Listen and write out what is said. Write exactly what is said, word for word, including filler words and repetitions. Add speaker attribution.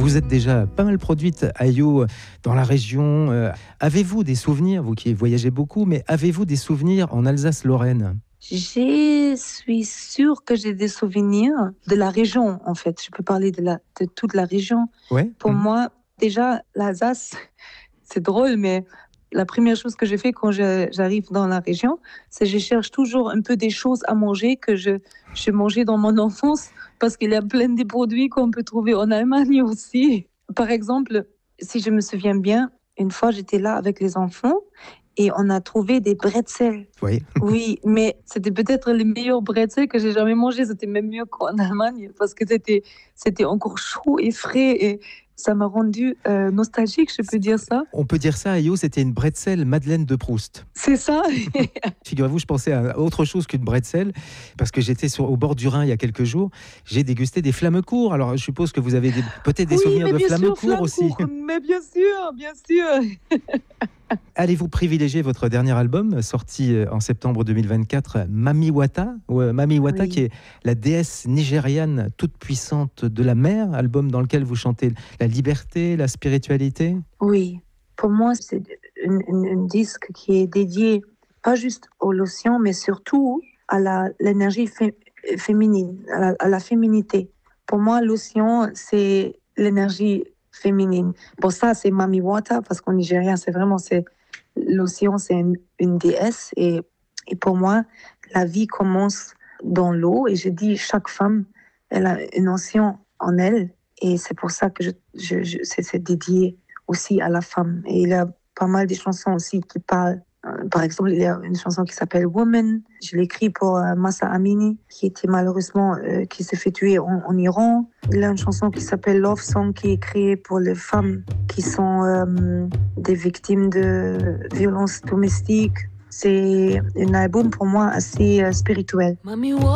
Speaker 1: Vous êtes déjà pas mal produite, Ayo, dans la région. Euh, avez-vous des souvenirs, vous qui voyagez beaucoup, mais avez-vous des souvenirs en Alsace-Lorraine ?
Speaker 2: Je suis sûre que j'ai des souvenirs de la région, en fait. Je peux parler de, la, de toute la région.
Speaker 1: Ouais.
Speaker 2: Pour
Speaker 1: mmh.
Speaker 2: moi, déjà, l'Alsace, c'est drôle, mais la première chose que je fais quand je, j'arrive dans la région, c'est que je cherche toujours un peu des choses à manger que je, je mangeais dans mon enfance, parce qu'il y a plein de produits qu'on peut trouver en Allemagne aussi. Par exemple, si je me souviens bien, une fois, j'étais là avec les enfants et on a trouvé des bretzels.
Speaker 1: Oui.
Speaker 2: Oui, mais c'était peut-être les meilleurs bretzels que j'ai jamais mangés. C'était même mieux qu'en Allemagne parce que c'était, c'était encore chaud et frais et ça m'a rendu euh, nostalgique, je peux dire ça.
Speaker 1: On peut dire ça, Ayo, c'était une bretzel Madeleine de Proust.
Speaker 2: C'est ça.
Speaker 1: Figurez-vous, je pensais à autre chose qu'une bretzel, parce que j'étais sur, au bord du Rhin il y a quelques jours. J'ai dégusté des flammecourt. Alors, je suppose que vous avez des, peut-être des
Speaker 2: Oui,
Speaker 1: souvenirs
Speaker 2: mais
Speaker 1: de
Speaker 2: bien sûr,
Speaker 1: flammecourt aussi.
Speaker 2: Flammecourt. Mais bien sûr, bien sûr.
Speaker 1: Allez-vous privilégier votre dernier album, sorti en septembre deux mille vingt-quatre, Mami Wata, ou euh, Mami Wata,
Speaker 2: Oui.
Speaker 1: qui est la déesse nigériane toute puissante de la mer, album dans lequel vous chantez la liberté, la spiritualité?
Speaker 2: Oui, pour moi, c'est un disque qui est dédié pas juste aux lotions, mais surtout à la, l'énergie fé, féminine, à la, à la féminité. Pour moi, l'océan, c'est l'énergie féminine. Pour ça, c'est Mami Wata, parce qu'en nigérien, c'est vraiment, c'est, l'océan, c'est une, une déesse. Et, et pour moi, la vie commence dans l'eau. Et je dis, chaque femme, elle a un océan en elle. Et c'est pour ça que je, je, je, c'est, c'est dédié aussi à la femme. Et il y a pas mal de chansons aussi qui parlent. Euh, par exemple, il y a une chanson qui s'appelle Woman. Je l'ai écrite pour euh, Massa Amini, qui était malheureusement, euh, qui s'est fait tuer en, en Iran. Il y a une chanson qui s'appelle Love Song, qui est créée pour les femmes qui sont euh, des victimes de violences domestiques. C'est un album pour moi assez euh, spirituel. Mami,